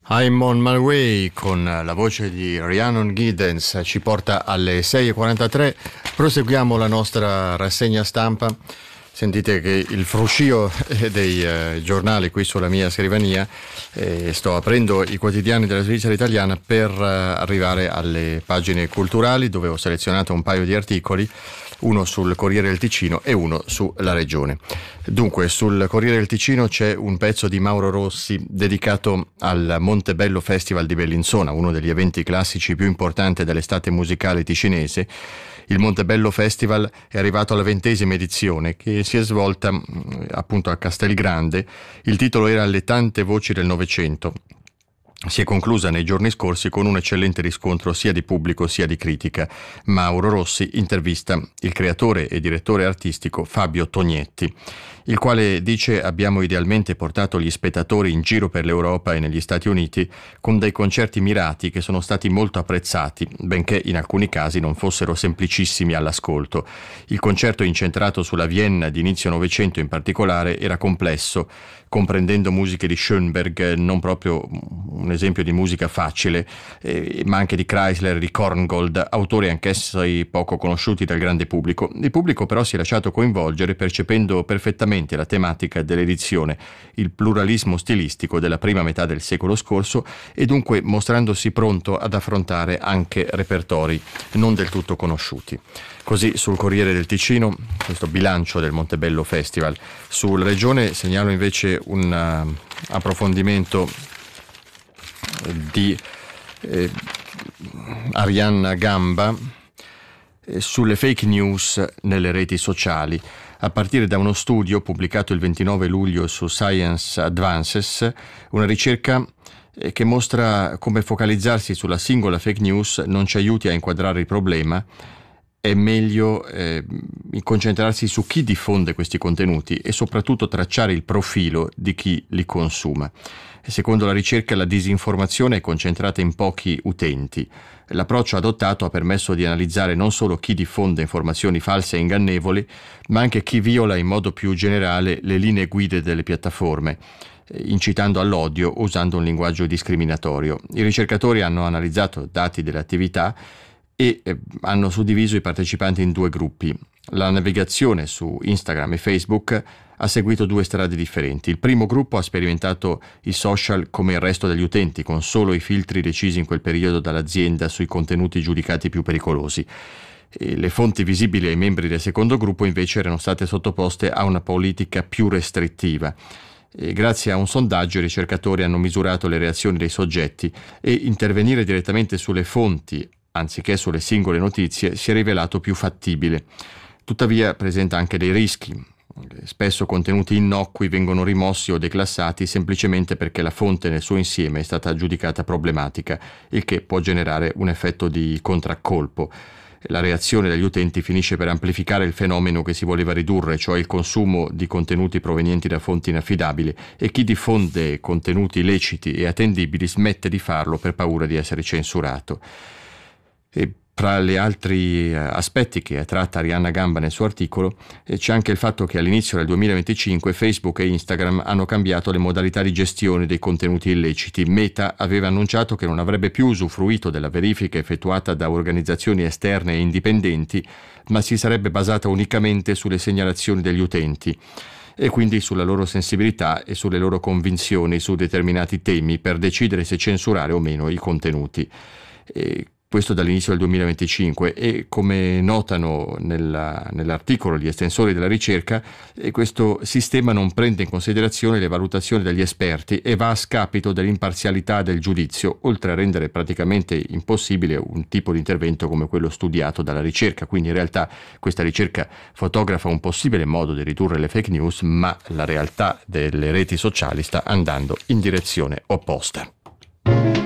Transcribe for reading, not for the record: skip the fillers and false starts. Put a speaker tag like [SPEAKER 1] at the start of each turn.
[SPEAKER 1] I'm on my way con la voce di Rhiannon Giddens ci porta alle 6:43. Proseguiamo la nostra rassegna stampa. Sentite che il fruscio dei giornali qui sulla mia scrivania. Sto aprendo i quotidiani della Svizzera italiana per arrivare alle pagine culturali, dove ho selezionato un paio di articoli, uno sul Corriere del Ticino e uno sulla Regione. Dunque, sul Corriere del Ticino c'è un pezzo di Mauro Rossi dedicato al Montebello Festival di Bellinzona, uno degli eventi classici più importanti dell'estate musicale ticinese. Il Montebello Festival è arrivato alla 20ª edizione, che si è svolta appunto a Castelgrande. Il titolo era Le tante voci del Novecento. Si è conclusa nei giorni scorsi con un eccellente riscontro sia di pubblico sia di critica. Mauro Rossi intervista il creatore e direttore artistico Fabio Tognetti, il quale dice: abbiamo idealmente portato gli spettatori in giro per l'Europa e negli Stati Uniti con dei concerti mirati che sono stati molto apprezzati, benché in alcuni casi non fossero semplicissimi all'ascolto. Il concerto incentrato sulla Vienna di inizio Novecento in particolare era complesso, comprendendo musiche di Schoenberg, non proprio un esempio di musica facile, ma anche di Chrysler, di Korngold, autori anch'essi poco conosciuti dal grande pubblico. Il pubblico però si è lasciato coinvolgere, percependo perfettamente la tematica dell'edizione, il pluralismo stilistico della prima metà del secolo scorso, e dunque mostrandosi pronto ad affrontare anche repertori non del tutto conosciuti. Così sul Corriere del Ticino questo bilancio del Montebello Festival. Sulla Regione segnalo invece un approfondimento di Arianna Gamba sulle fake news nelle reti sociali, a partire da uno studio pubblicato il 29 luglio su Science Advances, una ricerca che mostra come focalizzarsi sulla singola fake news non ci aiuti a inquadrare il problema. È meglio concentrarsi su chi diffonde questi contenuti e soprattutto tracciare il profilo di chi li consuma. Secondo la ricerca, la disinformazione è concentrata in pochi utenti. L'approccio adottato ha permesso di analizzare non solo chi diffonde informazioni false e ingannevoli, ma anche chi viola in modo più generale le linee guida delle piattaforme, incitando all'odio usando un linguaggio discriminatorio. I ricercatori hanno analizzato dati delle attività e hanno suddiviso i partecipanti in due gruppi. La navigazione su Instagram e Facebook ha seguito due strade differenti. Il primo gruppo ha sperimentato i social come il resto degli utenti, con solo i filtri decisi in quel periodo dall'azienda sui contenuti giudicati più pericolosi. E le fonti visibili ai membri del secondo gruppo invece erano state sottoposte a una politica più restrittiva. E grazie a un sondaggio i ricercatori hanno misurato le reazioni dei soggetti e intervenire direttamente sulle fonti anziché sulle singole notizie si è rivelato più fattibile. Tuttavia presenta anche dei rischi. Spesso contenuti innocui vengono rimossi o declassati semplicemente perché la fonte nel suo insieme è stata giudicata problematica, il che può generare un effetto di contraccolpo. La reazione degli utenti finisce per amplificare il fenomeno che si voleva ridurre, cioè il consumo di contenuti provenienti da fonti inaffidabili, e chi diffonde contenuti leciti e attendibili smette di farlo per paura di essere censurato. E tra gli altri aspetti che tratta Arianna Gamba nel suo articolo c'è anche il fatto che all'inizio del 2025 Facebook e Instagram hanno cambiato le modalità di gestione dei contenuti illeciti. Meta aveva annunciato che non avrebbe più usufruito della verifica effettuata da organizzazioni esterne e indipendenti, ma si sarebbe basata unicamente sulle segnalazioni degli utenti e quindi sulla loro sensibilità e sulle loro convinzioni su determinati temi per decidere se censurare o meno i contenuti. Questo dall'inizio del 2025, e come notano nell'articolo gli estensori della ricerca, questo sistema non prende in considerazione le valutazioni degli esperti e va a scapito dell'imparzialità del giudizio, oltre a rendere praticamente impossibile un tipo di intervento come quello studiato dalla ricerca. Quindi in realtà questa ricerca fotografa un possibile modo di ridurre le fake news, ma la realtà delle reti sociali sta andando in direzione opposta.